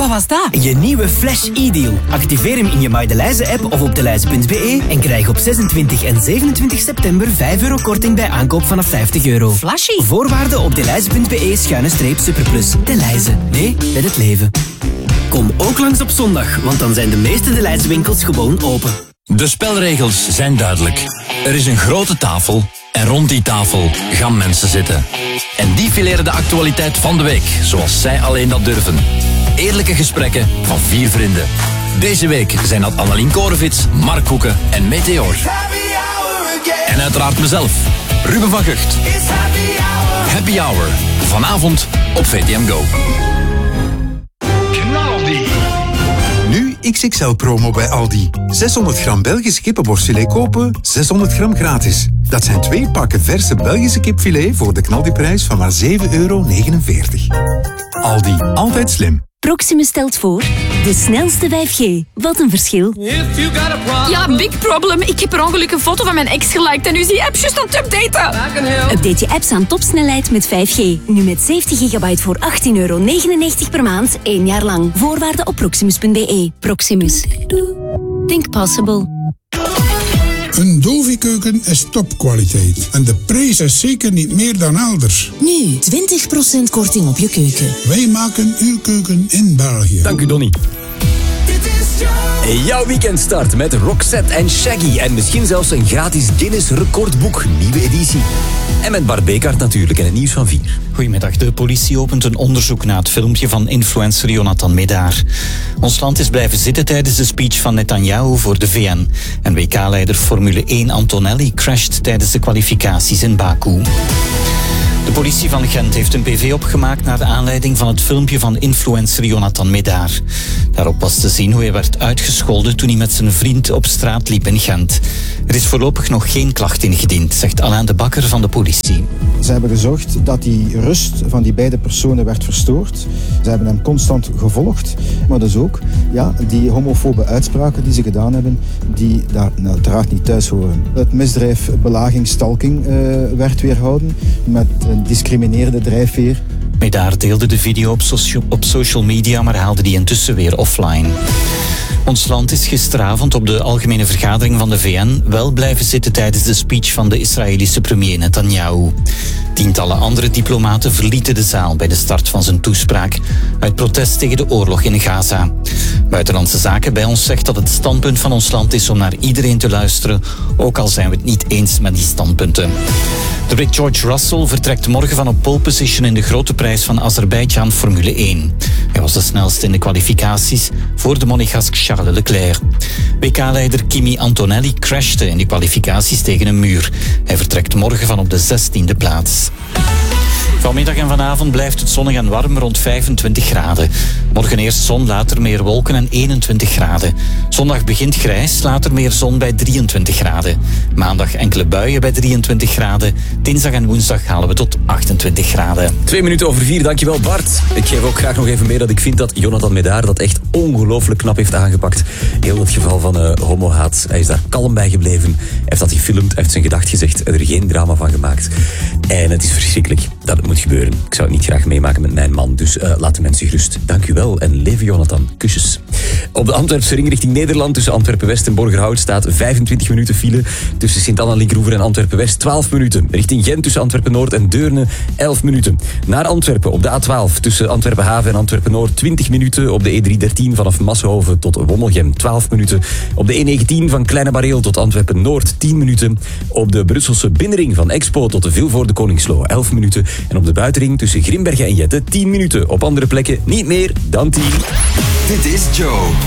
Wat was dat? Je nieuwe Flash e-deal. Activeer hem in je Maidelijze-app of op delijze.be en krijg op 26 en 27 september €5 korting bij aankoop vanaf €50. Flashy. Voorwaarden op delijze.be/superplus. Delijze. Nee, met het leven. Kom ook langs op zondag, want dan zijn de meeste Delijze-winkels gewoon open. De spelregels zijn duidelijk. Er is een grote tafel en rond die tafel gaan mensen zitten. En die fileren de actualiteit van de week, zoals zij alleen dat durven. Eerlijke gesprekken van 4 vrienden. Deze week zijn dat Annelien Korenvits, Mark Hoeken en Meteor. En uiteraard mezelf, Ruben van Gucht. Happy Hour, vanavond op VTM Go. Nu XXL-promo bij Aldi. 600 gram Belgisch kippenborstfilet kopen, 600 gram gratis. Dat zijn 2 pakken verse Belgische kipfilet voor de knaldiprijs van maar €7,49. Aldi, altijd slim. Proximus stelt voor de snelste 5G. Wat een verschil. Ja, big problem. Ik heb per ongeluk een foto van mijn ex geliked en nu is die app juist aan het updaten. Update je apps aan topsnelheid met 5G. Nu met 70 gigabyte voor €18,99 per maand, 1 jaar lang. Voorwaarden op proximus.be. Proximus. Think possible. Een Dovi-keuken is topkwaliteit. En de prijs is zeker niet meer dan elders. Nu 20% korting op je keuken. Wij maken uw keuken in België. Dank u, Donnie. Jouw weekend start met Roxette en Shaggy. En misschien zelfs een gratis Guinness recordboek, nieuwe editie. En met Bart Bekart natuurlijk en het nieuws van 4. Goedemiddag. De politie opent een onderzoek naar het filmpje van influencer Jonathan Medaar. Ons land is blijven zitten tijdens de speech van Netanyahu voor de VN. En WK-leider Formule 1 Antonelli crasht tijdens de kwalificaties in Baku. De politie van Gent heeft een PV opgemaakt naar aanleiding van het filmpje van influencer Jonathan Medaar. Daarop was te zien hoe hij werd uitgescholden toen hij met zijn vriend op straat liep in Gent. Er is voorlopig nog geen klacht ingediend, zegt Alain de Bakker van de politie. Ze hebben gezorgd dat die rust van die beide personen werd verstoord. Ze hebben hem constant gevolgd, maar dus ook die homofobe uitspraken die ze gedaan hebben, die daar uiteraard niet thuis horen. Het misdrijf belaging, stalking werd weerhouden met een discriminerende drijfveer. Medaar deelde de video op social media, maar haalde die intussen weer offline. Ons land is gisteravond op de algemene vergadering van de VN wel blijven zitten tijdens de speech van de Israëlische premier Netanyahu. Tientallen andere diplomaten verlieten de zaal bij de start van zijn toespraak uit protest tegen de oorlog in Gaza. Buitenlandse Zaken bij ons zegt dat het standpunt van ons land is om naar iedereen te luisteren, ook al zijn we het niet eens met die standpunten. De Brit George Russell vertrekt morgen van op pole position in de grote prijs van Azerbeidzjan Formule 1. Hij was de snelste in de kwalificaties voor de Monégasque Charles Leclerc. WK-leider Kimi Antonelli crashte in de kwalificaties tegen een muur. Hij vertrekt morgen van op de 16e plaats. Vanmiddag en vanavond blijft het zonnig en warm rond 25 graden. Morgen eerst zon, later meer wolken en 21 graden. Zondag begint grijs, later meer zon bij 23 graden. Maandag enkele buien bij 23 graden. Dinsdag en woensdag halen we tot 28 graden. 2 minuten over 4, dankjewel Bart. Ik geef ook graag nog even mee dat ik vind dat Jonathan Medaar dat echt ongelooflijk knap heeft aangepakt. Heel het geval van homohaat. Hij is daar kalm bij gebleven. Hij heeft dat gefilmd, hij heeft zijn gedacht gezegd, er geen drama van gemaakt. En het is verschrikkelijk dat het moet gebeuren. Ik zou het niet graag meemaken met mijn man, dus laat de mensen gerust. Dank u wel en leven Jonathan. Kusjes. Op de Antwerpse ring richting Nederland tussen Antwerpen-West en Borgerhout staat 25 minuten file. Tussen Sint-Anna-Linkroever en Antwerpen-West 12 minuten. Richting Gent tussen Antwerpen-Noord en Deurne 11 minuten. Naar Antwerpen op de A12 tussen Antwerpen-Haven en Antwerpen-Noord 20 minuten. Op de E313 vanaf Massenhoven tot Wommelgem 12 minuten. Op de E19 van Kleine Bareel tot Antwerpen-Noord 10 minuten. Op de Brusselse binnenring van Expo tot de Vilvoorde Koningslo 11 minuten. En op de buitenring tussen Grimbergen en Jette 10 minuten. Op andere plekken niet meer dan 10. Dit is Joe.